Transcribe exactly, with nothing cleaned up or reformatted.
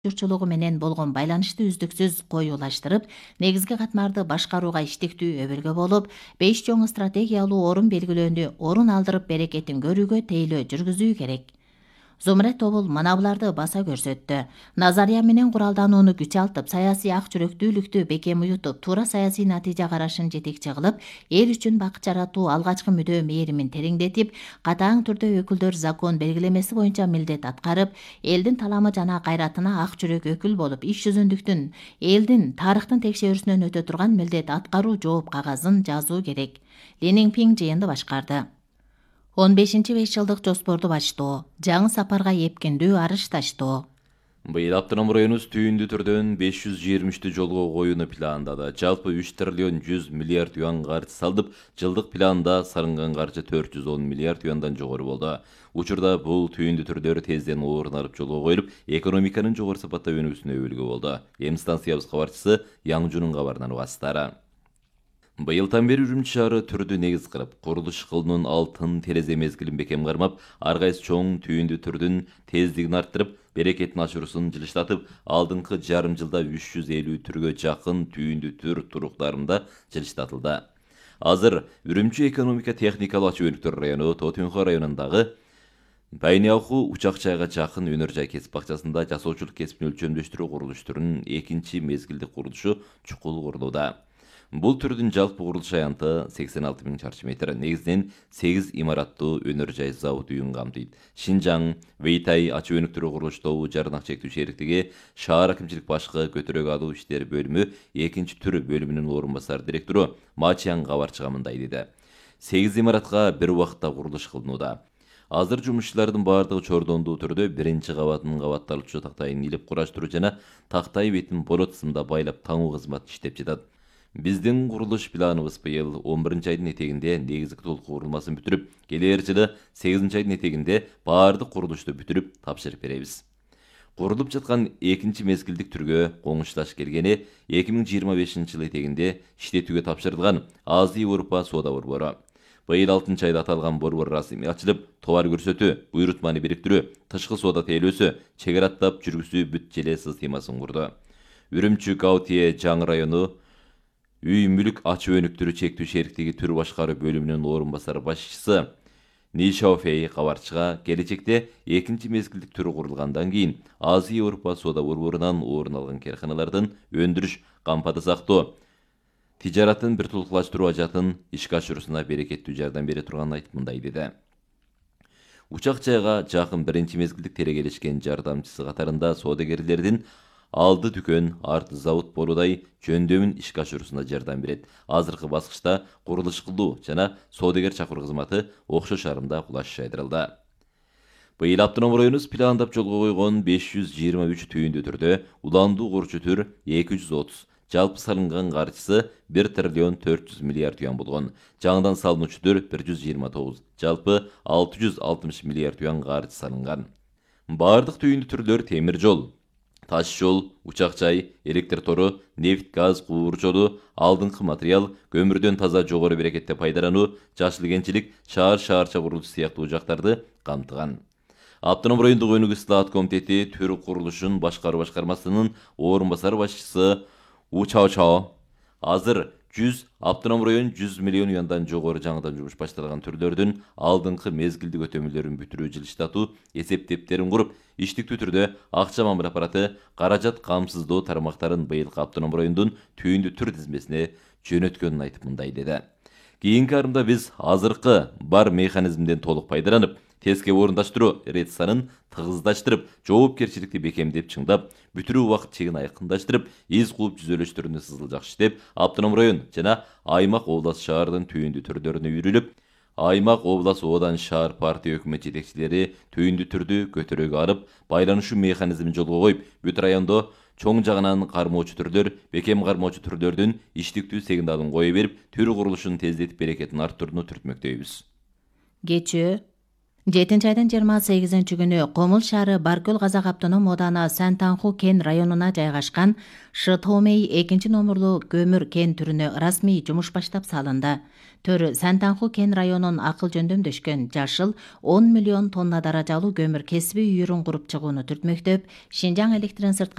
журтчулугу менен болгон байланышты үздүксүз коюулаштырып, негизги катмарды башкарууга иштиктүү өбөлгө болуп, беш чоң стратегиялуу орун белгилөөндө орун алдырып берекетин көрүүгө тейлөө жүргүзүү керек. Зумрет тобул мына буларды баса көрсөттү. Назария менен куралданууну күчалтып, саясий ак жүрөктүүлүктү бекем уютуп, туура саясий натыйжа карашын жетекчи кылып, эл үчүн бакыт жаратуу алгачкы мүдөө мээримин тереңдетип, катаң түрдө өкүлдөр закон белгилемеси боюнча милдет аткарып, элдин таламы жана кайратына ак жүрөк өкүл болуп, иш жүзүндүктүн, элдин тарыхтын текшерүүсүнөн өтө турган милдет аткаруу жооп кагазын жазуу керек. Ли Ниңпиң жыйынды башкарды. он бешинчи беш жылдык жоспорду баштоо, жаңы сапарга эпкиндүү арыш таштоо. Быйыл Автоном районубуз түйүндүү түрдөн беш жүз жыйырма үчтү жолго коюуну пландады. Жалпы үч триллион жүз миллиард юан каржы салдып, жылдык планда салынган каржы төрт жүз он миллиард юандан жогору болду. Учурда бул түйүндүү түрдөр тезден орун алып жолго коюлуп, экономиканын жогору сапатта өнүүсүнө өбөлгө болду. Эми станциябыз кабарчысы Яңжунун кабарынан угасыздар. Быйылдан бери Үрүмчү шаары түрдү негиз кылып, курулуш кылуунун алтын терезе мезгилин бекем кармап, ар кайсы чоң түйүндүү түрдүн тездигин арттырып, берекетин ашуусун жылыштатып, алдыңкы жарым жылда үч жүз элүү түргө жакын түйүндүү түр туруктарында жылыштатылды. Азыр Үрүмчү экономика техникалык ачуу өнүктөр району Тотунхо районундагы Байниаху учак жайга жакын өнөр жай кесип бакчасында жасоочулук кесипин өлчөмдөштүрүү курулуштарынын экинчи мезгилдик курулушу чукул курулууда. Бул түрдүн жалпы курулуш аянты сексен алты миң чарчы метр, негизинен сегиз имараттуу өнөр жай завод үйүн камтыйт. Шинжаң, Вейтай ачуу өнүктүрүү курулуш тобу жарнак чектүү шериктиги шаар акимчилик башкы көтөрөк алуу иштери бөлүмү экинчи түр бөлүмүнүн орун басар директору Мачияң кабарчыга мындай деди. сегиз имаратка бир убакытта курулуш кылынууда. Азыр жумушчулардын бардыгы чордондуу түрдө биринчи кабатынын кабатталуучу тактайын илип кураштыруу жана тактай бетин болот сымда байлап таңуу кызматы иштеп жатат. Биздин курулуш планыбыз быйыл он биринчи айдын этегинде негизги толук курулмасын бүтүрүп, келер жылы сегизинчи айдын этегинде баардык курулушту бүтүрүп тапшырып беребиз. Курулуп жаткан экинчи мезгилдик түргө коңушташ келгени эки миң жыйырма бешинчи жылы этегинде иштетүүгө тапшырылган Азия Европа соода борбору. Быйыл алтынчы айда аталган борбор расмий ачылып, товар көрсөтүү, буйрутманы бириктирүү, тышкы соода тейлөөсү, чегара аттап жүргүзүү бүт желе системасын курду. Үрүмчү Гаутие жаңы району үй мүлүк ачуу өнүктүрүү чектүү шериктиги түр башкаруу бөлүмүнүн орун басар башчысы Нишаофей кабарчыга келечекте экинчи мезгилдик түрү курулгандан кийин Азия Европа соода борборунан орун алган карканалардын өндүрүш, кампады сактоо, тижаратын бир тулуклаштыруу ажатын ишке ашыруусуна берекеттүү жардам бере турганын айтып мындай деди. Учак жайга жакын биринчи мезгилдик терегелешкен жардамчысы катарында соодагерлердин алды дүкөн, арты завод болудай жөндөмүн ишке ашыруусуна жардам берет. Азыркы баскычта курулуш кылуу жана соодагер чакыруу кызматы окшош арымда кулаш жайдырылды. Быйыл Автоном районубуз пландап жолго койгон беш жүз жыйырма үч түйүндүү түрдө уландуу курчу түр эки жүз отуз, жалпы салынган каржысы бир триллион төрт жүз миллиард юан болгон. Жаңыдан салынуучу түр бир жүз жыйырма тогуз, жалпы алты жүз алтымыш миллиард юан каржы салынган. Бардык түйүндүү түрлөр темир жол, таш жол, учак жай, электр тору, нефть, газ, куур жолу, алдыңкы материал, көмүрдөн таза жогору берекетте пайдалануу, жашыл кенчилик, шаар шаарча курулушу сыяктуу жактарды камтыган. Автоном райондук өнүгүү ислаат комитети түр курулушун башкаруу башкармасынын орун басар башчысы Учао Чао азыр жүз Автоном район жүз миллион юандан жогору жаңыдан жумуш башталган түрлөрдүн алдыңкы мезгилдик өтөмөлөрүн бүтүрүү жылыштатуу эсептептерин куруп, иштиктүү түрдө акча мамыр аппараты каражат камсыздоо тармактарын быйылкы Автоном райондун түйүндүү түр тизмесине жөнөткөнүн айтып мындай деди. Кийинки арымда биз азыркы бар механизмден толук пайдаланып, тезге орундаштыруу рет-санын тыгыздаштырып, жоопкерчиликти бекемдеп чыңдап, бүтүрүү убакыт чегин айкындаштырып, из кууп түзөлүштөрүнө сызыл иштеп, Автоном район жана аймак облас шаардын түйүндүү түрлөрүнө үйрүлүп, аймак облас оодан шаар партия өкмөт жетекчилери түйүндүү түрдү көтөрөөгө алып, байланышуу механизмин жолго коюп, бүт райондо чоң жагынан кармоочу түрлөр, бекем кармоочу түрлөрдүн иштиктүү сигналын кое берип, түр курулушун тездетип берекетин арттырууну түртмөктөйбүз. Кечөө жетинчи айдын жыйырма сегизинчи күнү Комул шаары Баркөл казак автоном ооданы Сантанху кен районуна жайгашкан Шытомей экинчи номурлуу көмүр кен түрүнө расмий жумуш баштап салынды. Төрү Сантанху кен районун акыл жөндөмдөшкөн жашыл он миллион тонна даражалуу көмүр кесиби үйүрүн куруп чыгууну түртмөктөп, Шинжаң электрин сырткы